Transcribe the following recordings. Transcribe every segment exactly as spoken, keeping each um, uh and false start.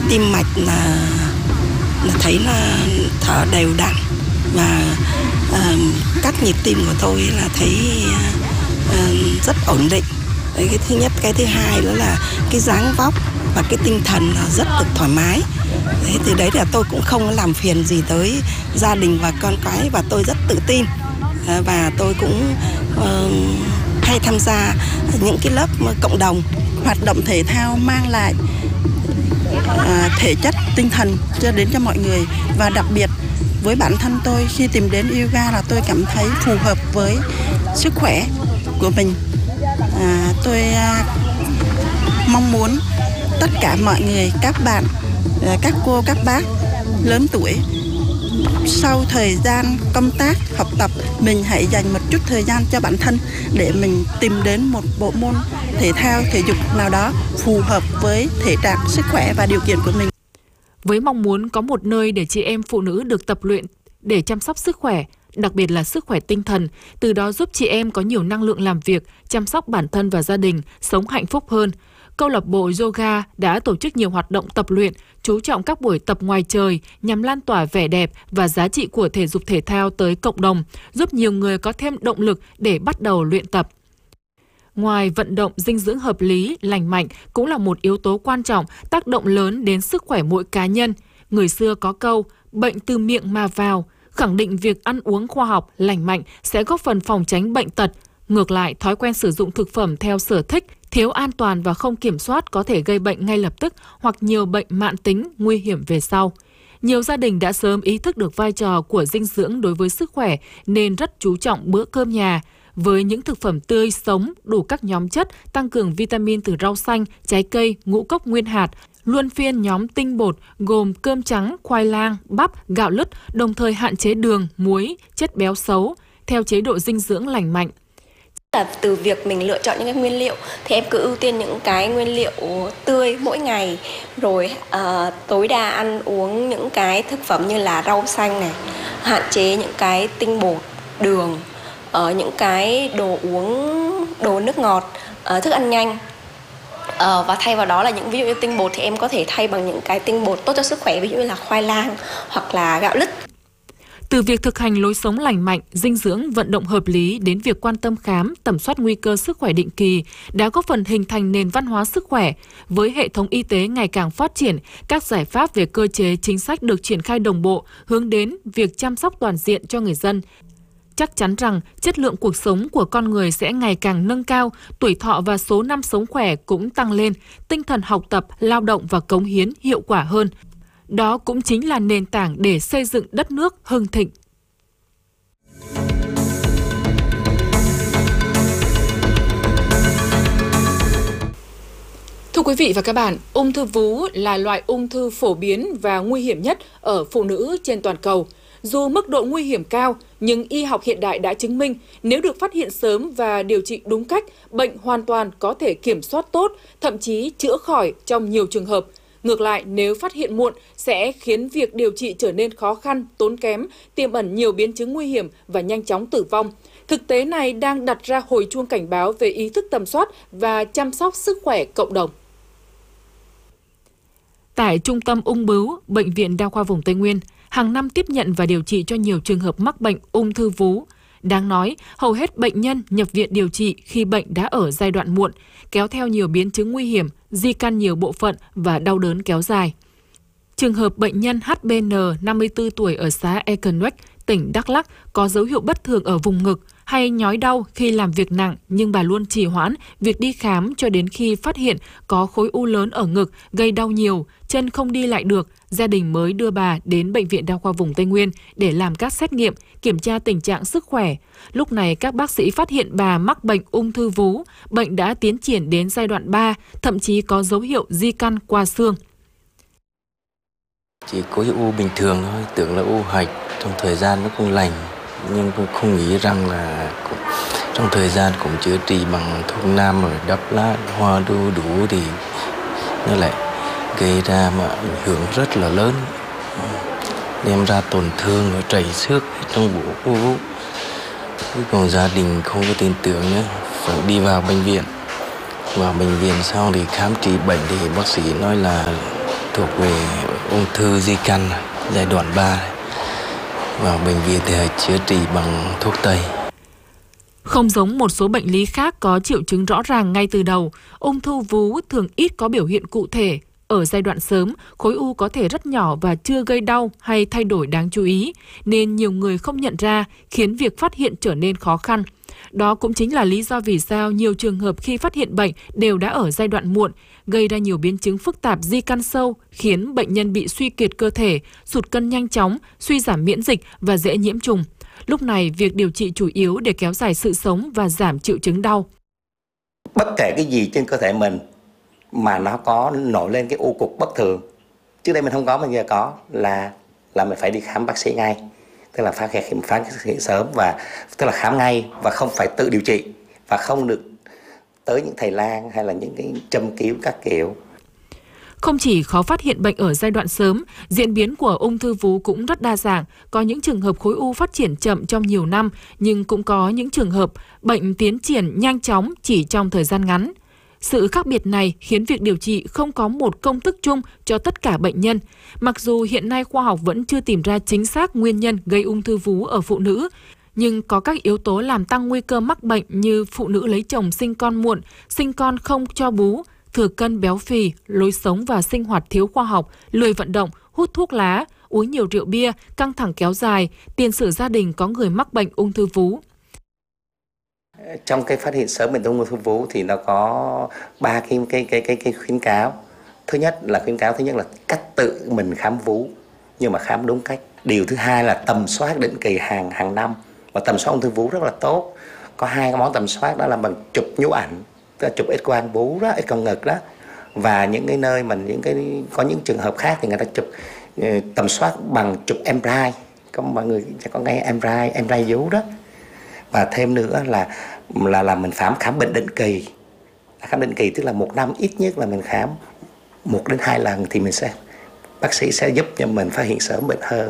tim mạch là là thấy là thở đều đặn và uh, các nhịp tim của tôi là thấy uh, rất ổn định. Đấy, cái thứ nhất, cái thứ hai đó là cái dáng vóc và cái tinh thần là rất được thoải mái. Đấy, từ đấy là tôi cũng không làm phiền gì tới gia đình và con cái, và tôi rất tự tin. À, và tôi cũng uh, hay tham gia những cái lớp cộng đồng. Hoạt động thể thao mang lại à, thể chất, tinh thần cho đến cho mọi người, và đặc biệt với bản thân tôi khi tìm đến yoga là tôi cảm thấy phù hợp với sức khỏe của mình. À, tôi à, mong muốn tất cả mọi người, các bạn, các cô, các bác lớn tuổi, sau thời gian công tác, học tập, mình hãy dành một chút thời gian cho bản thân để mình tìm đến một bộ môn thể thao, thể dục nào đó phù hợp với thể trạng, sức khỏe và điều kiện của mình. Với mong muốn có một nơi để chị em phụ nữ được tập luyện để chăm sóc sức khỏe, đặc biệt là sức khỏe tinh thần, từ đó giúp chị em có nhiều năng lượng làm việc, chăm sóc bản thân và gia đình, sống hạnh phúc hơn, câu lạc bộ yoga đã tổ chức nhiều hoạt động tập luyện, chú trọng các buổi tập ngoài trời nhằm lan tỏa vẻ đẹp và giá trị của thể dục thể thao tới cộng đồng, giúp nhiều người có thêm động lực để bắt đầu luyện tập. Ngoài vận động, dinh dưỡng hợp lý, lành mạnh cũng là một yếu tố quan trọng tác động lớn đến sức khỏe mỗi cá nhân. Người xưa có câu, bệnh từ miệng mà vào, khẳng định việc ăn uống khoa học, lành mạnh sẽ góp phần phòng tránh bệnh tật. Ngược lại, thói quen sử dụng thực phẩm theo sở thích, thiếu an toàn và không kiểm soát có thể gây bệnh ngay lập tức hoặc nhiều bệnh mãn tính nguy hiểm về sau. Nhiều gia đình đã sớm ý thức được vai trò của dinh dưỡng đối với sức khỏe nên rất chú trọng bữa cơm nhà. Với những thực phẩm tươi, sống, đủ các nhóm chất, tăng cường vitamin từ rau xanh, trái cây, ngũ cốc nguyên hạt, luân phiên nhóm tinh bột gồm cơm trắng, khoai lang, bắp, gạo lứt, đồng thời hạn chế đường, muối, chất béo xấu, theo chế độ dinh dưỡng lành mạnh. Là từ việc mình lựa chọn những cái nguyên liệu thì em cứ ưu tiên những cái nguyên liệu tươi mỗi ngày, rồi uh, tối đa ăn uống những cái thực phẩm như là rau xanh này, hạn chế những cái tinh bột, đường, ở uh, những cái đồ uống, đồ nước ngọt, uh, thức ăn nhanh. Uh, và thay vào đó là những ví dụ như tinh bột thì em có thể thay bằng những cái tinh bột tốt cho sức khỏe, ví dụ như là khoai lang hoặc là gạo lứt. Từ việc thực hành lối sống lành mạnh, dinh dưỡng, vận động hợp lý đến việc quan tâm khám, tầm soát nguy cơ sức khỏe định kỳ đã góp phần hình thành nền văn hóa sức khỏe. Với hệ thống y tế ngày càng phát triển, các giải pháp về cơ chế chính sách được triển khai đồng bộ, hướng đến việc chăm sóc toàn diện cho người dân. Chắc chắn rằng chất lượng cuộc sống của con người sẽ ngày càng nâng cao, tuổi thọ và số năm sống khỏe cũng tăng lên, tinh thần học tập, lao động và cống hiến hiệu quả hơn. Đó cũng chính là nền tảng để xây dựng đất nước hưng thịnh. Thưa quý vị và các bạn, ung thư vú là loại ung thư phổ biến và nguy hiểm nhất ở phụ nữ trên toàn cầu. Dù mức độ nguy hiểm cao, nhưng y học hiện đại đã chứng minh nếu được phát hiện sớm và điều trị đúng cách, bệnh hoàn toàn có thể kiểm soát tốt, thậm chí chữa khỏi trong nhiều trường hợp. Ngược lại, nếu phát hiện muộn sẽ khiến việc điều trị trở nên khó khăn, tốn kém, tiềm ẩn nhiều biến chứng nguy hiểm và nhanh chóng tử vong. Thực tế này đang đặt ra hồi chuông cảnh báo về ý thức tầm soát và chăm sóc sức khỏe cộng đồng. Tại Trung tâm Ung bướu, Bệnh viện Đa khoa vùng Tây Nguyên, hàng năm tiếp nhận và điều trị cho nhiều trường hợp mắc bệnh ung thư vú. Đáng nói, hầu hết bệnh nhân nhập viện điều trị khi bệnh đã ở giai đoạn muộn, kéo theo nhiều biến chứng nguy hiểm, di căn nhiều bộ phận và đau đớn kéo dài. Trường hợp bệnh nhân hát bê en, năm mươi tư tuổi ở xã Ekenwek, tỉnh Đắk Lắk có dấu hiệu bất thường ở vùng ngực hay nhói đau khi làm việc nặng, nhưng bà luôn trì hoãn việc đi khám cho đến khi phát hiện có khối u lớn ở ngực gây đau nhiều, chân không đi lại được, gia đình mới đưa bà đến Bệnh viện Đa khoa vùng Tây Nguyên để làm các xét nghiệm, kiểm tra tình trạng sức khỏe. Lúc này các bác sĩ phát hiện bà mắc bệnh ung thư vú, bệnh đã tiến triển đến giai đoạn ba, thậm chí có dấu hiệu di căn qua xương. Chỉ khối u bình thường thôi, tưởng là u hạch, trong thời gian nó cũng lành, nhưng tôi không nghĩ rằng là cũng, trong thời gian cũng chữa trị bằng thuốc nam rồi đắp lá hoa đu đủ thì nó lại gây ra mà ảnh hưởng rất là lớn, đem ra tổn thương và chảy xước trong bộ u. Cuối cùng gia đình không có tin tưởng nữa, phải đi vào bệnh viện. Vào bệnh viện sau thì khám trị bệnh thì bác sĩ nói là thuộc về ung thư di căn giai đoạn ba. Vào bệnh viện thì chữa trị bằng thuốc tây. Không giống một số bệnh lý khác có triệu chứng rõ ràng ngay từ đầu, ung thư vú thường ít có biểu hiện cụ thể. Ở giai đoạn sớm, khối u có thể rất nhỏ và chưa gây đau hay thay đổi đáng chú ý, nên nhiều người không nhận ra, khiến việc phát hiện trở nên khó khăn. Đó cũng chính là lý do vì sao nhiều trường hợp khi phát hiện bệnh đều đã ở giai đoạn muộn, gây ra nhiều biến chứng phức tạp di căn sâu, khiến bệnh nhân bị suy kiệt cơ thể, sụt cân nhanh chóng, suy giảm miễn dịch và dễ nhiễm trùng. Lúc này, việc điều trị chủ yếu để kéo dài sự sống và giảm triệu chứng đau. Bất kể cái gì trên cơ thể mình mà nó có nổi lên cái u cục bất thường, trước đây mình không có, mình giờ có, là là mình phải đi khám bác sĩ ngay. Tức là phát hiện phát hiện sớm, và tức là khám ngay và không phải tự điều trị, và không được tới những thầy lang hay là những cái châm cứu các kiểu. Không chỉ khó phát hiện bệnh ở giai đoạn sớm, diễn biến của ung thư vú cũng rất đa dạng. Có những trường hợp khối u phát triển chậm trong nhiều năm, nhưng cũng có những trường hợp bệnh tiến triển nhanh chóng chỉ trong thời gian ngắn. Sự khác biệt này khiến việc điều trị không có một công thức chung cho tất cả bệnh nhân. Mặc dù hiện nay khoa học vẫn chưa tìm ra chính xác nguyên nhân gây ung thư vú ở phụ nữ, nhưng có các yếu tố làm tăng nguy cơ mắc bệnh như phụ nữ lấy chồng sinh con muộn, sinh con không cho bú, thừa cân béo phì, lối sống và sinh hoạt thiếu khoa học, lười vận động, hút thuốc lá, uống nhiều rượu bia, căng thẳng kéo dài, tiền sử gia đình có người mắc bệnh ung thư vú. Trong cái phát hiện sớm bệnh ung thư vú thì nó có ba cái cái cái cái cái khuyến cáo. Thứ nhất là khuyến cáo thứ nhất là cách tự mình khám vú, nhưng mà khám đúng cách. Điều thứ hai là tầm soát định kỳ hàng hàng năm, và tầm soát ung thư vú rất là tốt. Có hai cái món tầm soát đó là bằng chụp nhũ ảnh, tức là chụp X quang vú đó, X quang ngực đó, và những cái nơi mình những cái có những trường hợp khác thì người ta chụp tầm soát bằng chụp em rờ i, có mọi người sẽ có nghe em rờ i, em rờ i vú đó. Và thêm nữa là là là mình khám khám bệnh định kỳ. Khám định kỳ tức là một năm ít nhất là mình khám một đến hai lần, thì mình sẽ bác sĩ sẽ giúp cho mình phát hiện sớm bệnh hơn.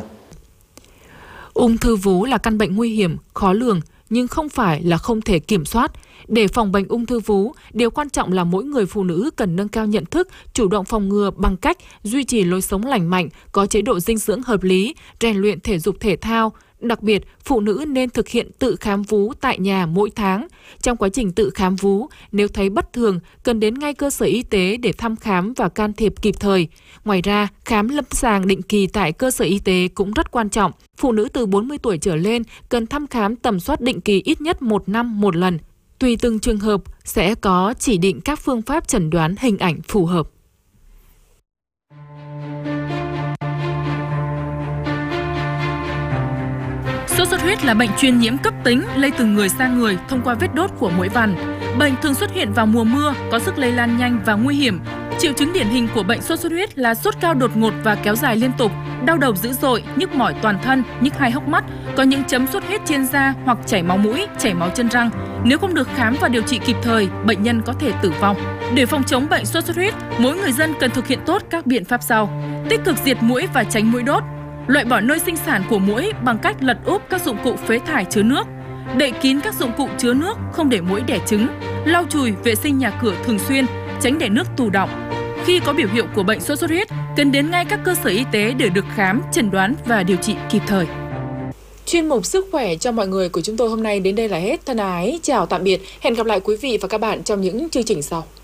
Ung thư vú là căn bệnh nguy hiểm, khó lường, nhưng không phải là không thể kiểm soát. Để phòng bệnh ung thư vú, điều quan trọng là mỗi người phụ nữ cần nâng cao nhận thức, chủ động phòng ngừa bằng cách duy trì lối sống lành mạnh, có chế độ dinh dưỡng hợp lý, rèn luyện thể dục thể thao. Đặc biệt, phụ nữ nên thực hiện tự khám vú tại nhà mỗi tháng. Trong quá trình tự khám vú, nếu thấy bất thường, cần đến ngay cơ sở y tế để thăm khám và can thiệp kịp thời. Ngoài ra, khám lâm sàng định kỳ tại cơ sở y tế cũng rất quan trọng. Phụ nữ từ bốn mươi tuổi trở lên cần thăm khám tầm soát định kỳ ít nhất một năm một lần. Tùy từng trường hợp, sẽ có chỉ định các phương pháp chẩn đoán hình ảnh phù hợp. Sốt xuất huyết là bệnh truyền nhiễm cấp tính lây từ người sang người thông qua vết đốt của muỗi vằn. Bệnh thường xuất hiện vào mùa mưa, có sức lây lan nhanh và nguy hiểm. Triệu chứng điển hình của bệnh sốt xuất huyết là sốt cao đột ngột và kéo dài liên tục, đau đầu dữ dội, nhức mỏi toàn thân, nhức hai hốc mắt, có những chấm sốt huyết trên da hoặc chảy máu mũi, chảy máu chân răng. Nếu không được khám và điều trị kịp thời, bệnh nhân có thể tử vong. Để phòng chống bệnh sốt xuất huyết, mỗi người dân cần thực hiện tốt các biện pháp sau: tích cực diệt muỗi và tránh muỗi đốt, loại bỏ nơi sinh sản của muỗi bằng cách lật úp các dụng cụ phế thải chứa nước, đậy kín các dụng cụ chứa nước không để muỗi đẻ trứng, lau chùi vệ sinh nhà cửa thường xuyên, tránh để nước tù đọng. Khi có biểu hiện của bệnh sốt xuất huyết, cần đến ngay các cơ sở y tế để được khám, chẩn đoán và điều trị kịp thời. Chuyên mục Sức khỏe cho mọi người của chúng tôi hôm nay đến đây là hết. Thân ái, chào tạm biệt. Hẹn gặp lại quý vị và các bạn trong những chương trình sau.